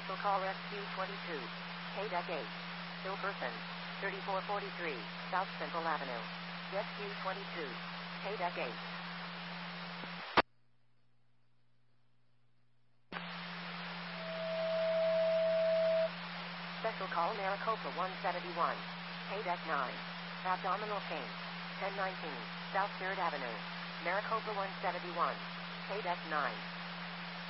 Special call SQ22. KDEC 8. Bill Person. 3443 South Central Avenue. SQ22. KDEC 8. Special call Maricopa 171. KDEC 9. Abdominal pain. 1019 South 3rd Avenue. Maricopa 171. KDEC 9.